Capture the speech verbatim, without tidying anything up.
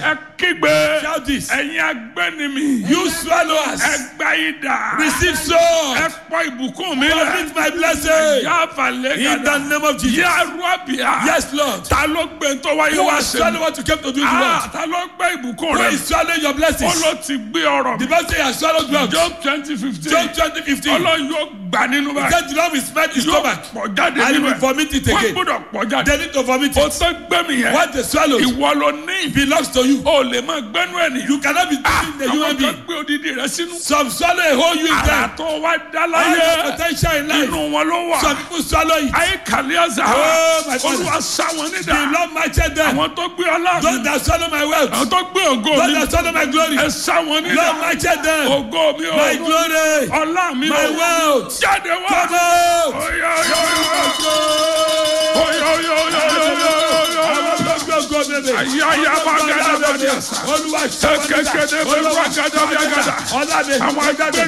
ẹ kígbe. Shout this. ẹ̀yin agbẹ́ni mi. You swallowers. ẹ gba idà. Receive sword. ẹ pọ ìbùkún mi lẹ. Commit my blessing. yà falẹ̀ In the name of Jesus. yà rọ́bìà. Yes, Lord. ta ló gbé tó wáyé You wá are sí. swallow what you came to do to ah us. ta ló gbé ìbùkún Who rẹ. is swallowing your blessings? ó ló ti gbé ọrọ̀ The mi. Bible says he has swallowed wealth. Job twenty fifteen. Job twenty fifteen. ọlọ́run yóò gbà nínú báyìí. Because the Lord will smite his yóò stomach. pọ̀ jáde And he nínú will ẹ̀. vomit it wọ́n again. gbọ́dọ̀ pọ̀ jáde. They need to vomit o it. tó gbé mi yẹn. What they swallowed ìwọ ló ní. belongs to you. o lè máa gbẹ́nu ẹ̀ nìyí. You cannot be taking the human àwọn kan being. gbé odidi rẹ sínú. Some swallow a whole you in àrà them. tó wá dá All láyé. your potential in life. inú wọn ló wà. Some people swallow it. ayé kàlíàsà. Oh, my God. olúwa sáwọn The nídà. Lord matched them. àwọn tó gbé ọlá Those mi. that swallow my wealth. àwọn tó gbé ògo Those mi. that swallow my glory. ẹ sáwọn nídà. Lord matched them. ògo mi o. My glory. ọlá mi o. My wealth. jáde wá. Come out. oya oya oya oya oya oya oya oya. ayaya magada badiasa. Olúwa ṣe wọ́n nígbà. Kẹ̀kẹ́ de bẹ wá gada bí agada. Ọlá mi. àwọn agbẹ́